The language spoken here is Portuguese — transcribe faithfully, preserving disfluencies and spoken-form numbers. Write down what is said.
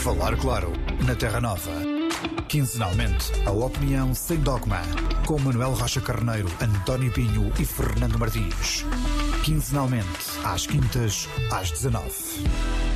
Falar Claro, na Terra Nova. Quinzenalmente, a opinião sem dogma, com Manuel Rocha Carneiro, António Pinho e Fernando Martins. Quinzenalmente, às quintas, às dezanove.